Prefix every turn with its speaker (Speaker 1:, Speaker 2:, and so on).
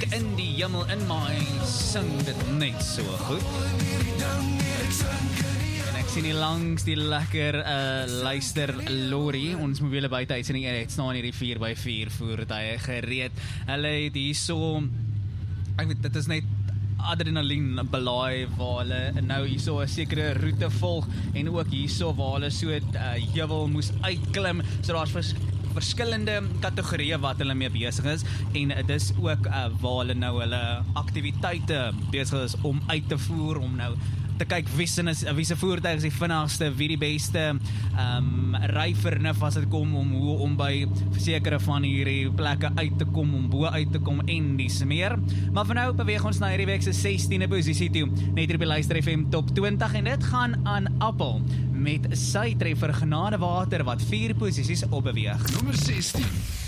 Speaker 1: in die hemel in my sing dit net so goed. En ek sien hier langs die lekker luister lorry, ons mobiele buite uitsending het staan hierdie 4x4 voertuie gereed. Hulle het hierso, ek weet, dit is net adrenalien belaai waar hulle nou hierso 'n sekere roete volg en ook hierso waar hulle so heuwel moes uitklim. So daar's verskillende kategorieë wat hulle mee besig is en dit is ook waar hulle nou hulle aktiwiteite besig is om uit te voer, om nou te kyk wie se voertuig is die vinnigste, wie die beste ryvernuf as dit kom om by sekere van hierdie plekke uit te kom, om bo uit te kom en dis meer. Maar vir nou beweeg ons na hierdie week se 16de posisie toe, net hier by Luister FM Top 20 en dit gaan aan Appel met sy treffer Genadewater wat 4 posisies opbeweeg.
Speaker 2: Nommer 16.